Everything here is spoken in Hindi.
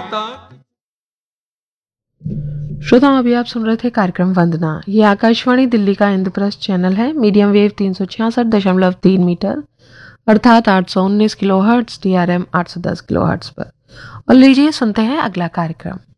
तक। श्रोताओं, अभी आप सुन रहे थे कार्यक्रम वंदना। ये आकाशवाणी दिल्ली का इंद्रप्रस्थ चैनल है, मीडियम वेव 366.3 मीटर अर्थात 819 किलोहर्ट्ज, DRM 810 किलोहर्ट्ज पर। और लीजिए सुनते हैं अगला कार्यक्रम।